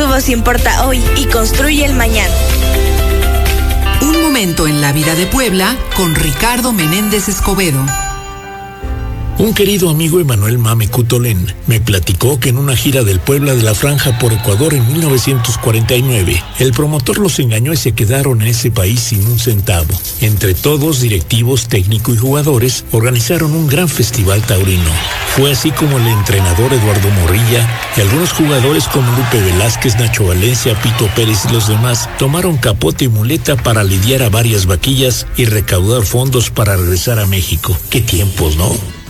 Su voz importa hoy y construye el mañana. Un momento en la vida de Puebla con Ricardo Menéndez Escobedo. Un querido amigo Emanuel Mame Cutolén me platicó que en una gira del Puebla de la Franja por Ecuador en 1949, el promotor los engañó y se quedaron en ese país sin un centavo. Entre todos, directivos, técnico y jugadores, organizaron un gran festival taurino. Fue así como el entrenador Eduardo Morrilla y algunos jugadores como Lupe Velázquez, Nacho Valencia, Pito Pérez y los demás tomaron capote y muleta para lidiar a varias vaquillas y recaudar fondos para regresar a México. ¡Qué tiempos!, ¿no?